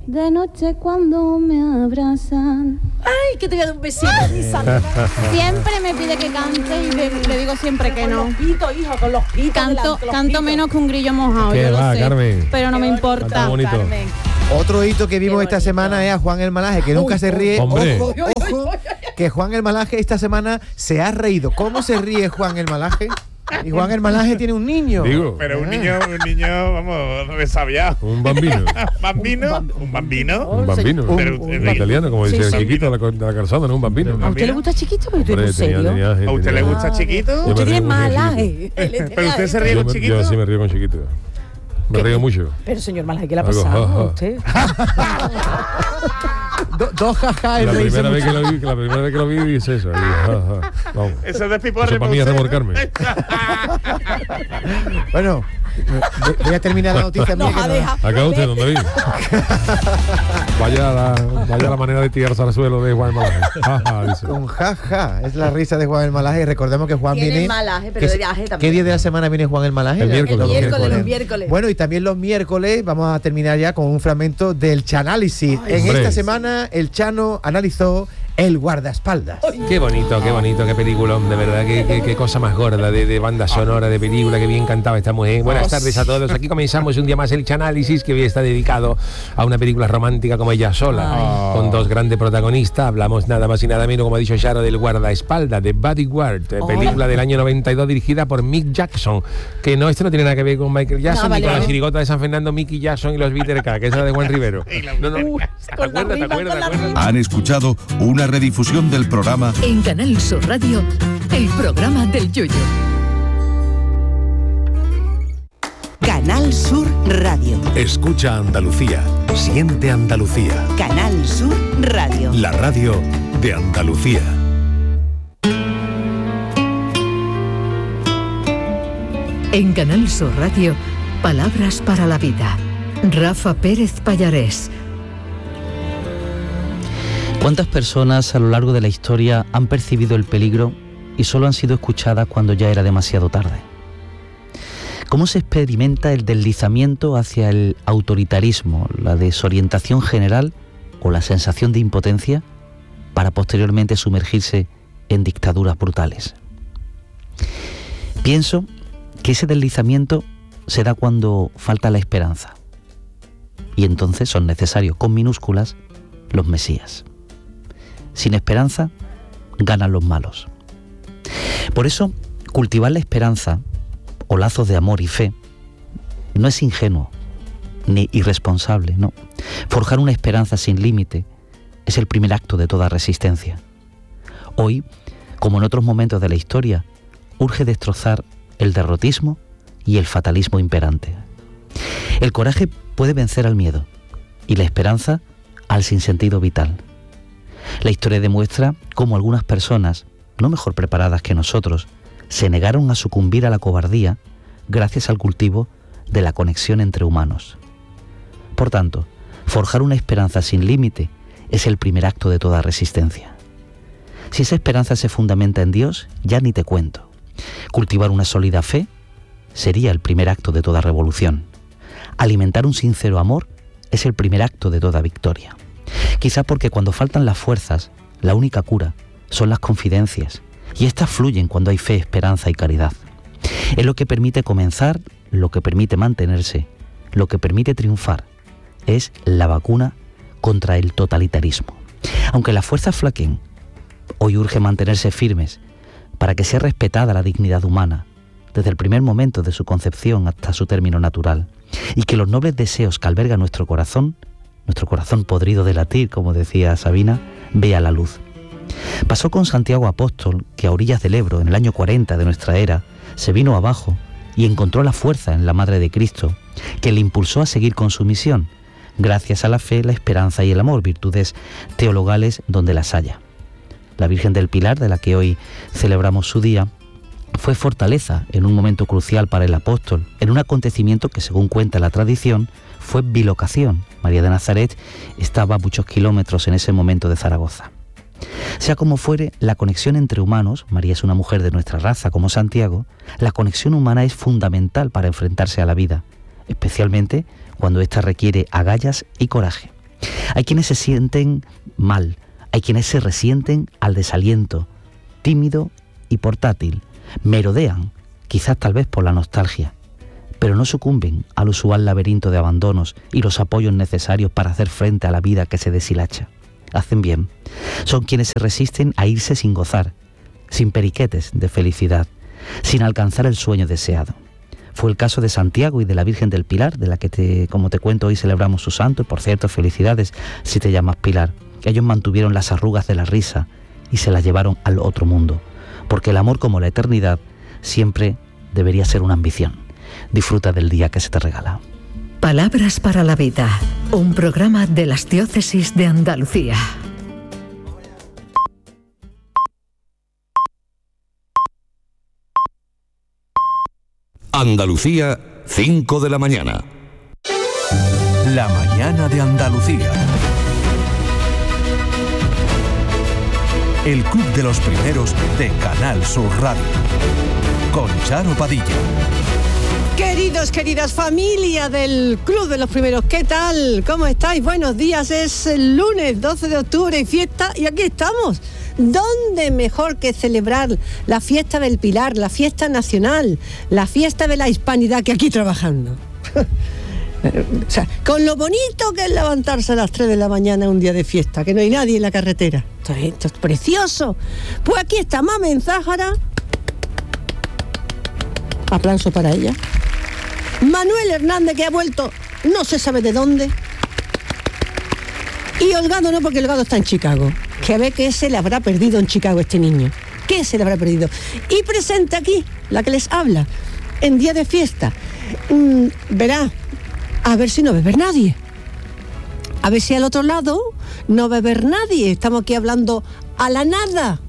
de noche cuando me abrazan. Ay, que te voy a dar un besito, mi santa. Siempre me pide que cante y le digo siempre que no. Con los pitos, hijo, con los pitos. Canto menos que un grillo mojado, ¿Qué yo va, lo sé, Carmen? pero no me importa. Canta bonito. Carmen. Otro hito que vimos esta semana es a Juan el Malaje, que nunca se ríe. Hombre. Ojo, que Juan el Malaje esta semana se ha reído. ¿Cómo se ríe Juan el Malaje? Y Juan el Malaje tiene un niño. Digo. Pero un niño, vamos, resabiado. Un bambino. ¿Bambino? ¿Un bambino? Un bambino. Pero, En italiano, como dice sí. el chiquito de la calzada, ¿no? Un bambino. ¿A usted le gusta chiquito? Pero tú eres Hombre, serio. ¿A usted le gusta chiquito? Yo me Usted tiene río mucho con malaje. Pero usted se ríe Yo, con me- chiquito. yo sí me río con chiquito. Me río mucho. Pero señor Malaje, ¿qué le ha Algo, pasado ja, ja. a usted? Dos jajas. La primera vez que lo vi es eso. Vamos. Eso es de piporre. Eso para mí es remorcarme. Bueno, voy a terminar la noticia. No, mía que no- deja. Acá usted, don David. Vaya la manera de tirarse al suelo de Juan Malaje. Dice. Con jaja, es la risa de Juan el Malaje. Recordemos que Juan Tiene viene. malaje, pero que- de viaje también. ¿Qué día de la semana viene Juan el Malaje? El miércoles. Los miércoles. Bueno, y también los miércoles vamos a terminar ya con un fragmento del Chanálisis. En hombre. esta semana el Chano analizó El guardaespaldas. Qué bonito, qué película, de verdad, qué cosa más gorda de banda sonora, de película, que bien cantaba esta mujer. Buenas tardes a todos, aquí comenzamos un día más el Chanálisis, que hoy está dedicado a una película romántica como Ella sola, con dos grandes protagonistas. Hablamos nada más y nada menos, como ha dicho Charo, del guardaespaldas, de Bodyguard, película del año 92 dirigida por Mick Jackson, que no, esto no tiene nada que ver con Michael Jackson, No, ni con vale. la chirigota de San Fernando, Mickey Jackson y los Bitter K, que es la de Juan Rivero. No, ¿te con la acuerdas? rima, con la rima. Han escuchado una redifusión del programa En Canal Sur Radio, el programa del Yoyo. Canal Sur Radio. Escucha Andalucía. Siente Andalucía. Canal Sur Radio. La radio de Andalucía. En Canal Sur Radio, palabras para la vida. Rafa Pérez Pallarés. ¿Cuántas personas a lo largo de la historia han percibido el peligro y solo han sido escuchadas cuando ya era demasiado tarde? ¿Cómo se experimenta el deslizamiento hacia el autoritarismo, la desorientación general o la sensación de impotencia para posteriormente sumergirse en dictaduras brutales? Pienso que ese deslizamiento se da cuando falta la esperanza. Y entonces son necesarios, con minúsculas, los mesías. Sin esperanza, ganan los malos. Por eso, cultivar la esperanza, o lazos de amor y fe, no es ingenuo, ni irresponsable, no. Forjar una esperanza sin límite es el primer acto de toda resistencia. Hoy, como en otros momentos de la historia, urge destrozar el derrotismo y el fatalismo imperante. El coraje puede vencer al miedo y la esperanza al sinsentido vital. La historia demuestra cómo algunas personas, no mejor preparadas que nosotros, se negaron a sucumbir a la cobardía gracias al cultivo de la conexión entre humanos. Por tanto, forjar una esperanza sin límite es el primer acto de toda resistencia. Si esa esperanza se fundamenta en Dios, ya ni te cuento. Cultivar una sólida fe sería el primer acto de toda revolución. Alimentar un sincero amor es el primer acto de toda victoria. Quizá porque cuando faltan las fuerzas, la única cura son las confidencias, y éstas fluyen cuando hay fe, esperanza y caridad. Es lo que permite comenzar, lo que permite mantenerse, lo que permite triunfar. Es la vacuna contra el totalitarismo. Aunque las fuerzas flaqueen, hoy urge mantenerse firmes para que sea respetada la dignidad humana, desde el primer momento de su concepción hasta su término natural, y que los nobles deseos que alberga nuestro corazón podrido de latir, como decía Sabina, vea la luz. Pasó con Santiago Apóstol, que a orillas del Ebro, en el año 40 de nuestra era, se vino abajo y encontró la fuerza en la Madre de Cristo, que le impulsó a seguir con su misión, gracias a la fe, la esperanza y el amor, virtudes teologales donde las haya. La Virgen del Pilar, de la que hoy celebramos su día, fue fortaleza en un momento crucial para el apóstol, en un acontecimiento que, según cuenta la tradición, fue bilocación. María de Nazaret estaba a muchos kilómetros en ese momento de Zaragoza. Sea como fuere, la conexión entre humanos, María es una mujer de nuestra raza como Santiago, la conexión humana es fundamental para enfrentarse a la vida, especialmente cuando ésta requiere agallas y coraje. Hay quienes se sienten mal, hay quienes se resienten al desaliento, tímido y portátil, merodean, quizás tal vez por la nostalgia, pero no sucumben al usual laberinto de abandonos y los apoyos necesarios para hacer frente a la vida que se deshilacha. Hacen bien. Son quienes se resisten a irse sin gozar, sin periquetes de felicidad, sin alcanzar el sueño deseado. Fue el caso de Santiago y de la Virgen del Pilar, de la que, como te cuento, hoy celebramos su santo, y por cierto, felicidades si te llamas Pilar. Ellos mantuvieron las arrugas de la risa y se las llevaron al otro mundo, porque el amor, como la eternidad, siempre debería ser una ambición. Disfruta del día que se te regala. Palabras para la vida, un programa de las diócesis de Andalucía. Andalucía, 5 de la mañana. La mañana de Andalucía. El Club de los Primeros de Canal Sur Radio. Con Charo Padilla. Queridos, queridas, familia del Club de los Primeros, ¿qué tal? ¿Cómo estáis? Buenos días, es el lunes 12 de octubre y fiesta, y aquí estamos. ¿Dónde mejor que celebrar la fiesta del Pilar, la fiesta nacional, la fiesta de la hispanidad que aquí trabajando? O sea, con lo bonito que es levantarse a las 3 de la mañana un día de fiesta, que no hay nadie en la carretera. Esto es precioso. Pues aquí está Mamen Zájara. Aplauso para ella. Manuel Hernández, que ha vuelto no se sabe de dónde. Y Holgado no, porque Holgado está en Chicago. Que a ver qué se le habrá perdido en Chicago este niño. ¿Qué se le habrá perdido? Y presente aquí, la que les habla, en día de fiesta. Verá, a ver si no va a beber nadie. A ver si al otro lado no va a beber nadie. Estamos aquí hablando a la nada.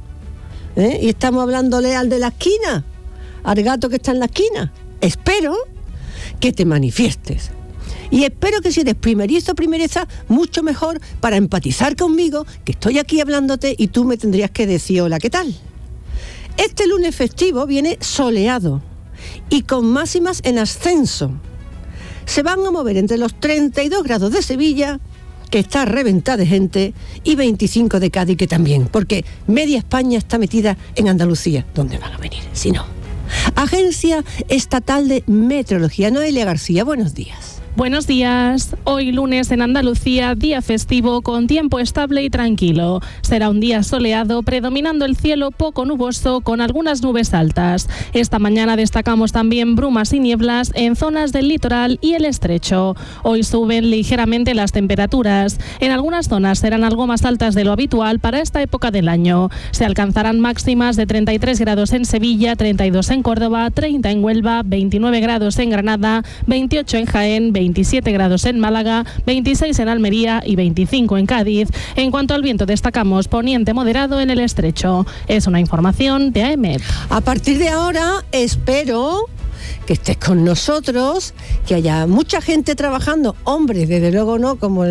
Y estamos hablándole al de la esquina, al gato que está en la esquina. Espero que te manifiestes. Y espero que si eres primerizo o primereza, mucho mejor para empatizar conmigo, que estoy aquí hablándote y tú me tendrías que decir hola, ¿qué tal? Este lunes festivo viene soleado y con máximas en ascenso. Se van a mover entre los 32 grados de Sevilla, que está reventada de gente, y 25 de Cádiz, que también, porque media España está metida en Andalucía. ¿Dónde van a venir si no? Agencia Estatal de Meteorología. Noelia García, buenos días. Buenos días. Hoy lunes en Andalucía, día festivo con tiempo estable y tranquilo. Será un día soleado, predominando el cielo poco nuboso con algunas nubes altas. Esta mañana destacamos también brumas y nieblas en zonas del litoral y el estrecho. Hoy suben ligeramente las temperaturas. En algunas zonas serán algo más altas de lo habitual para esta época del año. Se alcanzarán máximas de 33 grados en Sevilla, 32 en Córdoba, 30 en Huelva, 29 grados en Granada, 28 en Jaén, 27 grados en Málaga, 26 en Almería y 25 en Cádiz. En cuanto al viento, destacamos poniente moderado en el estrecho. Es una información de AEMET. A partir de ahora, espero que estés con nosotros, que haya mucha gente trabajando. Hombre, desde luego no como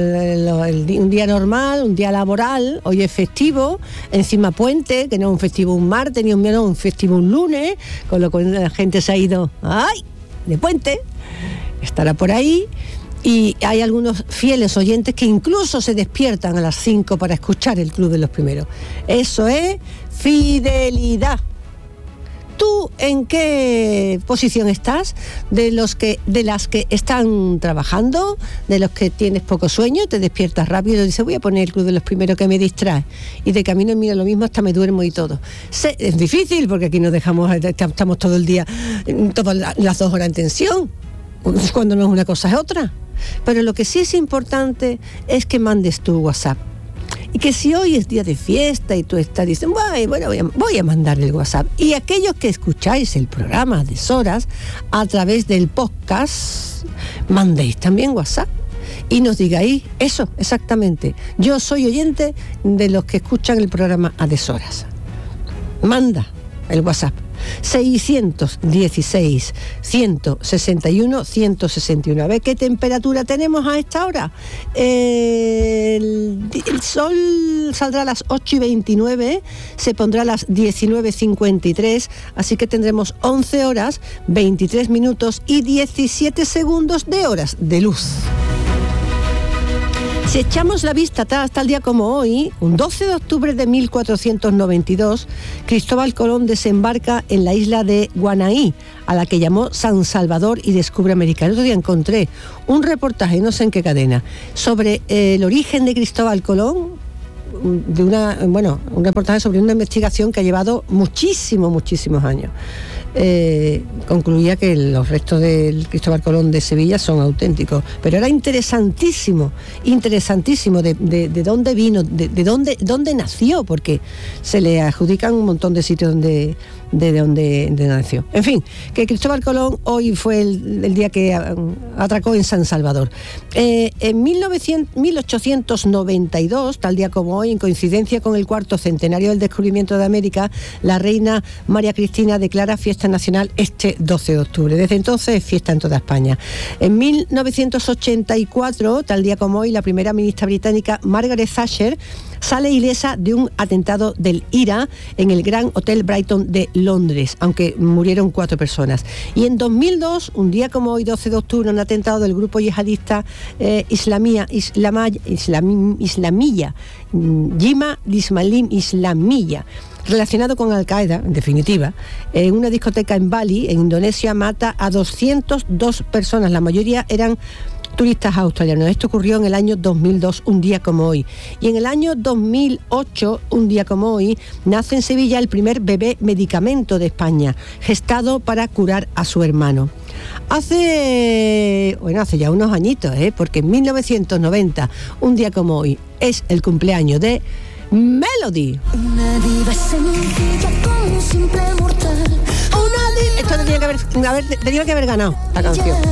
un día normal, un día laboral. Hoy es festivo, encima puente, que no es un festivo un martes, ni un festivo un lunes, con lo cual la gente se ha ido de puente. Estará por ahí, y hay algunos fieles oyentes que incluso se despiertan a las 5 para escuchar el Club de los Primeros. Eso es fidelidad. ¿Tú en qué posición estás? De las que están trabajando, de los que tienes poco sueño, te despiertas rápido y dices, voy a poner el Club de los Primeros que me distrae. Y de camino mira lo mismo, hasta me duermo y todo. Es difícil porque aquí nos dejamos, estamos todo el día, todas las 2 horas en tensión. Cuando no es una cosa es otra. Pero lo que sí es importante es que mandes tu WhatsApp. Y que si hoy es día de fiesta y tú estás diciendo, bueno, voy a mandar el WhatsApp. Y aquellos que escucháis el programa de Soras a través del podcast, mandéis también WhatsApp. Y nos digáis eso, exactamente. Yo soy oyente de los que escuchan el programa a deshoras. Manda el WhatsApp. 616 161 161. A ver qué temperatura tenemos a esta hora. El sol saldrá a las 8:29, se pondrá a las 19:53, así que tendremos 11 horas, 23 minutos y 17 segundos de horas de luz. Si echamos la vista atrás, tal día como hoy, un 12 de octubre de 1492, Cristóbal Colón desembarca en la isla de Guanaí, a la que llamó San Salvador, y descubre América. El otro día encontré un reportaje, no sé en qué cadena, sobre el origen de Cristóbal Colón, un reportaje sobre una investigación que ha llevado muchísimos años. Concluía que los restos del Cristóbal Colón de Sevilla son auténticos, pero era interesantísimo de dónde vino, de dónde nació, porque se le adjudican un montón de sitios de donde nació. En fin, que Cristóbal Colón hoy fue el día que atracó en San Salvador. En 1892, tal día como hoy, en coincidencia con el 4º centenario del descubrimiento de América, la reina María Cristina declara fiesta nacional este 12 de octubre. Desde entonces es fiesta en toda España. En 1984, tal día como hoy, la primera ministra británica Margaret Thatcher sale ilesa de un atentado del IRA en el Gran Hotel Brighton de Londres, aunque murieron 4 personas. Y en 2002, un día como hoy, 12 de octubre, un atentado del grupo yihadista Islamilla, Jima Islamilla, relacionado con Al-Qaeda, en definitiva, en una discoteca en Bali, en Indonesia, mata a 202 personas, la mayoría eran turistas australianos. Esto ocurrió en el año 2002, un día como hoy. Y en el año 2008, un día como hoy, nace en Sevilla el primer bebé medicamento de España, gestado para curar a su hermano. Hace ya unos añitos, porque en 1990, un día como hoy, es el cumpleaños de Melody. Una diva sencilla como un simple mortal. Esto tenía que haber ganado la canción.